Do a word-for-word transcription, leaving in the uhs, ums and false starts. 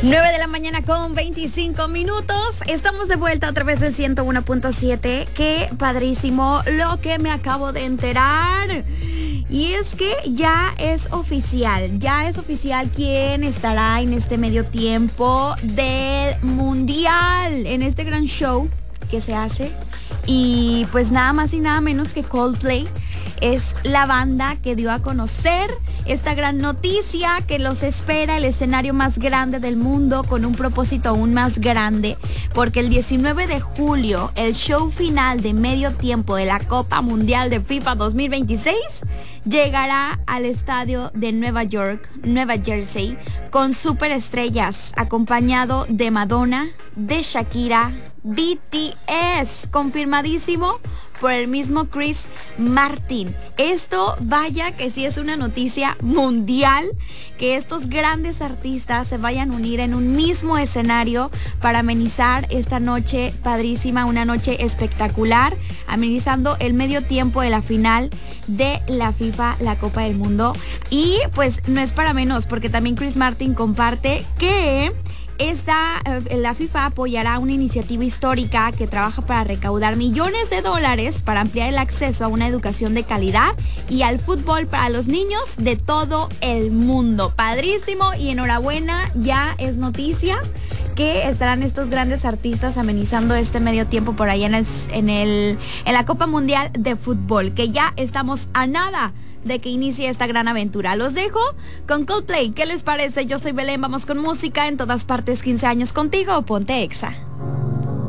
nueve de la mañana con veinticinco minutos. Estamos de vuelta a través del ciento uno punto siete. Qué padrísimo lo que me acabo de enterar. Y es que ya es oficial, ya es oficial quién estará en este medio tiempo del Mundial, en este gran show que se hace. Y pues nada más y nada menos que Coldplay es la banda que dio a conocer esta gran noticia, que los espera el escenario más grande del mundo con un propósito aún más grande, porque el diecinueve de julio, el show final de medio tiempo de la Copa Mundial de FIFA dos mil veintiséis llegará al estadio de Nueva York, Nueva Jersey, con superestrellas, acompañado de Madonna, de Shakira, B T S, confirmadísimo por el mismo Chris Martin. Esto, vaya que sí es una noticia mundial, que estos grandes artistas se vayan a unir en un mismo escenario para amenizar esta noche padrísima, una noche espectacular, amenizando el medio tiempo de la final de la FIFA, la Copa del Mundo. Y pues no es para menos, porque también Chris Martin comparte que Esta, la FIFA apoyará una iniciativa histórica que trabaja para recaudar millones de dólares para ampliar el acceso a una educación de calidad y al fútbol para los niños de todo el mundo. Padrísimo y enhorabuena, ya es noticia que estarán estos grandes artistas amenizando este medio tiempo por allá en el, en el, en la Copa Mundial de Fútbol, que ya estamos a nada de que inicie esta gran aventura. Los dejo con Coldplay. ¿Qué les parece? Yo soy Belén, vamos con música en todas partes, quince años contigo, ponte Exa.